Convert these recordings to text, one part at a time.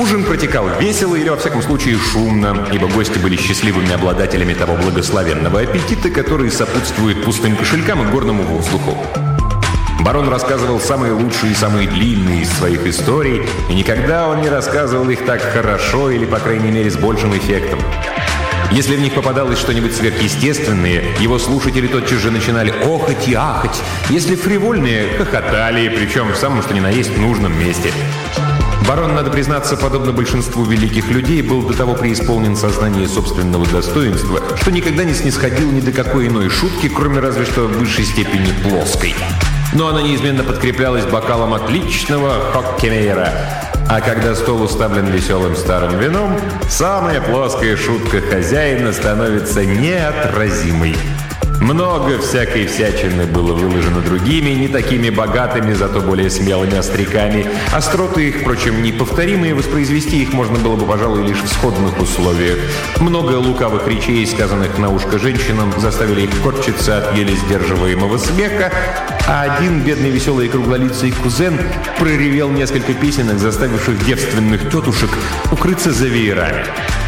Ужин протекал весело или, во всяком случае, шумно, ибо гости были счастливыми обладателями того благословенного аппетита, который сопутствует пустым кошелькам и горному воздуху. Барон рассказывал самые лучшие и самые длинные из своих историй, и никогда он не рассказывал их так хорошо или, по крайней мере, с большим эффектом. Если в них попадалось что-нибудь сверхъестественное, его слушатели тотчас же начинали охать и ахать. Если фривольные, хохотали, причем в самом что ни на есть нужном месте. Барон, надо признаться, подобно большинству великих людей, был до того преисполнен сознания собственного достоинства, что никогда не снисходил ни до какой иной шутки, кроме разве что в высшей степени плоской. Но она неизменно подкреплялась бокалом отличного хоккемейра. А когда стол уставлен веселым старым вином, самая плоская шутка хозяина становится неотразимой. Много всякой всячины было выложено другими, не такими богатыми, зато более смелыми остряками. Остроты их, впрочем, неповторимые, воспроизвести их можно было бы, пожалуй, лишь в сходных условиях. Много лукавых речей, сказанных на ушко женщинам, заставили их корчиться от еле сдерживаемого смеха, а один бедный веселый круглолицый кузен проревел несколько песенок, заставивших девственных тетушек укрыться за веерами.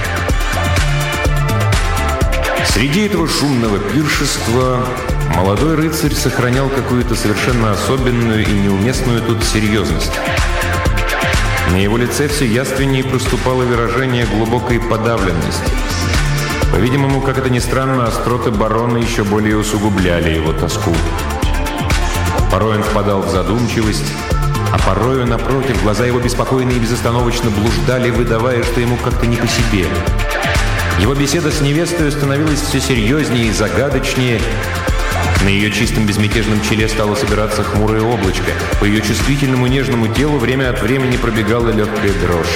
Среди этого шумного пиршества молодой рыцарь сохранял какую-то совершенно особенную и неуместную тут серьезность. На его лице все явственнее проступало выражение глубокой подавленности. По-видимому, как это ни странно, остроты барона еще более усугубляли его тоску. Порой он впадал в задумчивость, а порою, напротив, глаза его беспокойно и безостановочно блуждали, выдавая, что ему как-то не по себе. Его беседа с невестой становилась все серьезнее и загадочнее. На ее чистом безмятежном челе стало собираться хмурое облачко. По ее чувствительному нежному телу время от времени пробегала легкая дрожь.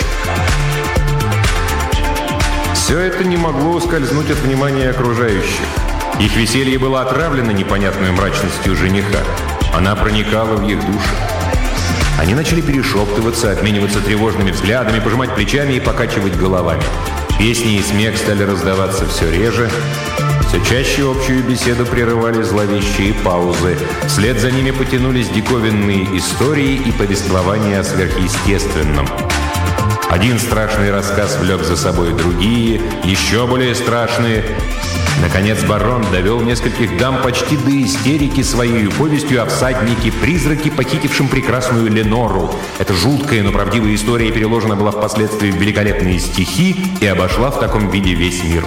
Все это не могло ускользнуть от внимания окружающих. Их веселье было отравлено непонятной мрачностью жениха. Она проникала в их души. Они начали перешептываться, обмениваться тревожными взглядами, пожимать плечами и покачивать головами. Песни и смех стали раздаваться все реже. Все чаще общую беседу прерывали зловещие паузы. Вслед за ними потянулись диковинные истории и повествования о сверхъестественном. Один страшный рассказ влек за собой другие, еще более страшные. Наконец барон довел нескольких дам почти до истерики своей повестью о всаднике-призраке, похитившем прекрасную Ленору. Эта жуткая, но правдивая история переложена была впоследствии в великолепные стихи и обошла в таком виде весь мир.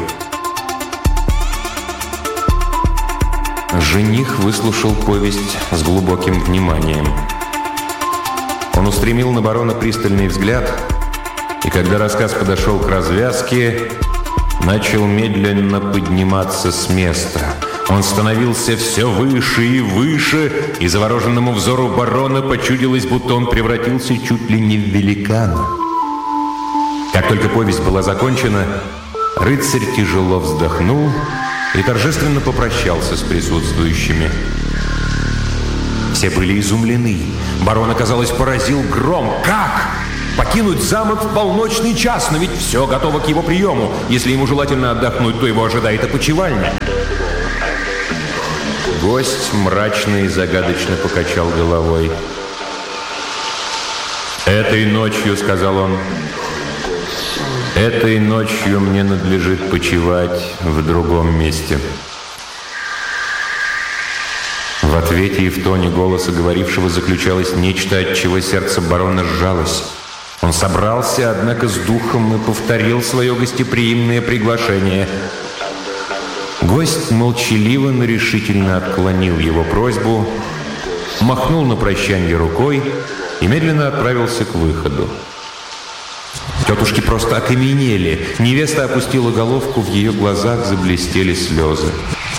Жених выслушал повесть с глубоким вниманием. Он устремил на барона пристальный взгляд, и когда рассказ подошел к развязке, начал медленно подниматься с места. Он становился все выше и выше, и завороженному взору барона почудилось, будто он превратился чуть ли не в великана. Как только повесть была закончена, рыцарь тяжело вздохнул и торжественно попрощался с присутствующими. Все были изумлены. Барона, казалось, поразил гром. Как? Покинуть замок в полночный час, но ведь все готово к его приему. Если ему желательно отдохнуть, то его ожидает опочивальня. Гость мрачно и загадочно покачал головой. «Этой ночью, — сказал он, — этой ночью мне надлежит почивать в другом месте». В ответе и в тоне голоса говорившего заключалось нечто, от чего сердце барона сжалось. Он собрался, однако, с духом и повторил свое гостеприимное приглашение. Гость молчаливо, но решительно отклонил его просьбу, махнул на прощанье рукой и медленно отправился к выходу. Тетушки просто окаменели. Невеста опустила головку, в ее глазах заблестели слезы.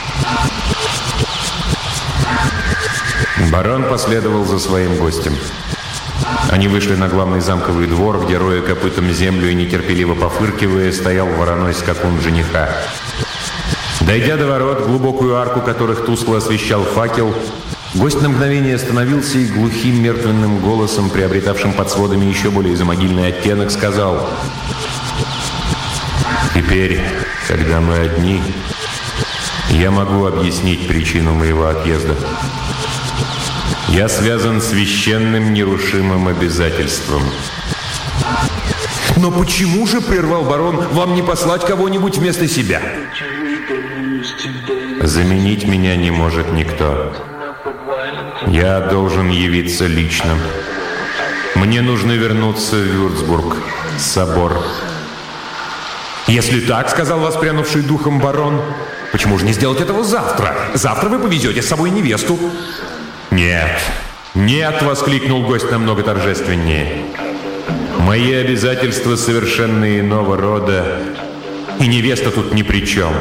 Барон последовал за своим гостем. Они вышли на главный замковый двор, где, роя копытом землю и нетерпеливо пофыркивая, стоял вороной скакун жениха. Дойдя до ворот, глубокую арку которых тускло освещал факел, гость на мгновение остановился и глухим мертвенным голосом, приобретавшим под сводами еще более замогильный оттенок, сказал: «Теперь, когда мы одни, я могу объяснить причину моего отъезда. Я связан священным нерушимым обязательством. «Но почему же, — прервал барон, — вам не послать кого-нибудь вместо себя?» «Заменить меня не может никто. Я должен явиться лично. Мне нужно вернуться в Вюрцбург, собор». «Если так, — сказал воспрянувший духом барон, — почему же не сделать этого завтра? Завтра вы повезете с собой невесту». «Нет, нет! — воскликнул гость намного торжественнее. Мои обязательства совершенно иного рода, и невеста тут ни при чем.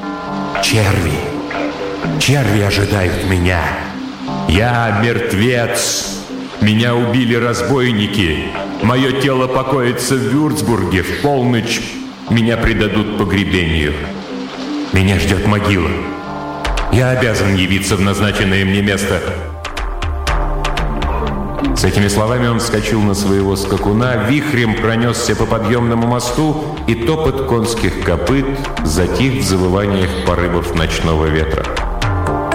Черви ожидают меня. Я мертвец. Меня убили разбойники. Мое тело покоится в Вюрцбурге. В полночь меня предадут погребению. Меня ждет могила. Я обязан явиться в назначенное мне место». С этими словами он вскочил на своего скакуна, вихрем пронесся по подъемному мосту, и топот конских копыт затих в завываниях порывов ночного ветра.